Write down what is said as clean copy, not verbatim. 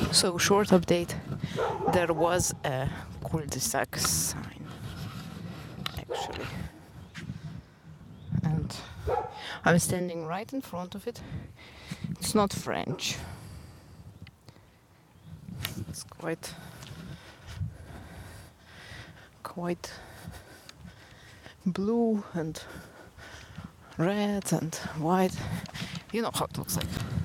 So, short update. There was a cul-de-sac sign, actually. And I'm standing right in front of it. It's not French. It's quite blue and red and white. You know how it looks like.